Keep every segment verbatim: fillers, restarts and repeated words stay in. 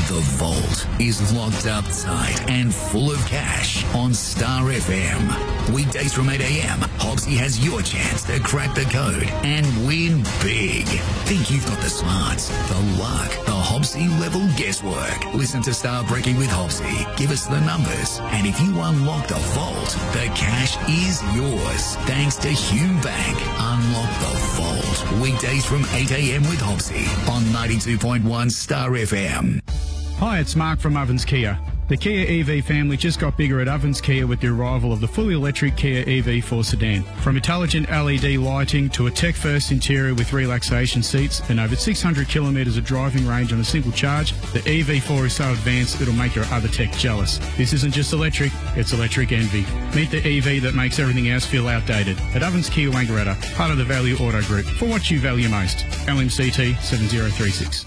The Vault is locked up tight and full of cash on Star F M. Weekdays from eight a.m, Hobbsy has your chance to crack the code and win big. Think you've got the smarts, the luck, the Hobbsy level guesswork. Listen to Star Breaking with Hobbsy. Give us the numbers. And if you unlock the Vault, the cash is yours. Thanks to Hume Bank. Unlock the Vault. Weekdays from eight a.m. with Hobbsy on ninety-two point one Star F M. Hi, it's Mark from Ovens Kia. The Kia E V family just got bigger at Ovens Kia with the arrival of the fully electric Kia E V four sedan. From intelligent L E D lighting to a tech-first interior with relaxation seats and over six hundred kilometres of driving range on a single charge, the E V four is so advanced it'll make your other tech jealous. This isn't just electric, it's electric envy. Meet the E V that makes everything else feel outdated at Ovens Kia Wangaratta, part of the Value Auto Group. For what you value most. L M C T seven zero three six.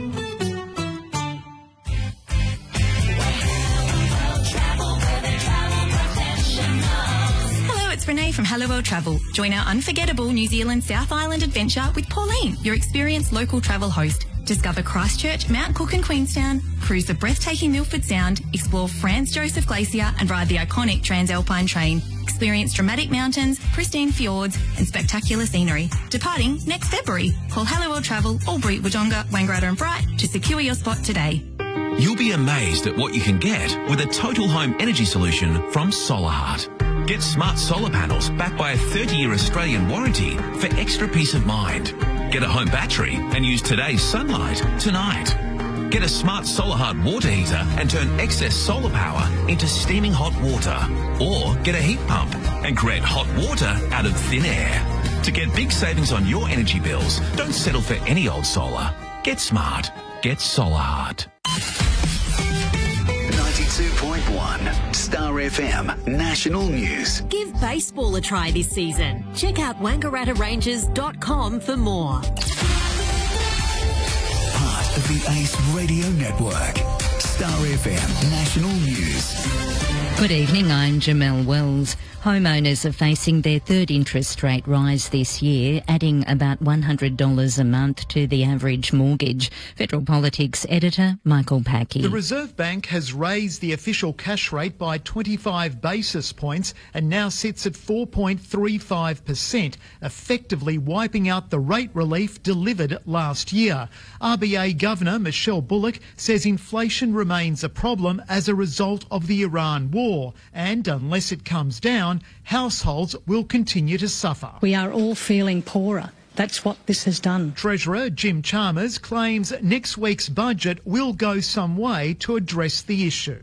Renee from Hello World Travel. Join our unforgettable New Zealand South Island adventure with Pauline, your experienced local travel host. Discover Christchurch, Mount Cook and Queenstown, cruise the breathtaking Milford Sound, explore Franz Josef Glacier and ride the iconic Transalpine train. Experience dramatic mountains, pristine fjords and spectacular scenery. Departing next February. Call Hello World Travel, Albury, Wodonga, Wangaratta and Bright to secure your spot today. You'll be amazed at what you can get with a total home energy solution from SolarHeart. Get smart solar panels backed by a thirty-year Australian warranty for extra peace of mind. Get a home battery and use today's sunlight tonight. Get a smart SolarHeart water heater and turn excess solar power into steaming hot water. Or get a heat pump and create hot water out of thin air. To get big savings on your energy bills, don't settle for any old solar. Get smart. Get SolarHeart. ninety-two point one Star F M National News. Give baseball a try this season. Check out wangaratta rangers dot com for more. Part of the Ace Radio Network. Star F M National News. Good evening, I'm Jamelle Wells. Homeowners are facing their third interest rate rise this year, adding about one hundred dollars a month to the average mortgage. Federal Politics editor Michael Packey. The Reserve Bank has raised the official cash rate by twenty-five basis points and now sits at four point three five percent, effectively wiping out the rate relief delivered last year. R B A Governor Michelle Bullock says inflation remains a problem as a result of the Iran war, and unless it comes down, households will continue to suffer. We are all feeling poorer. That's what this has done. Treasurer Jim Chalmers claims next week's budget will go some way to address the issue.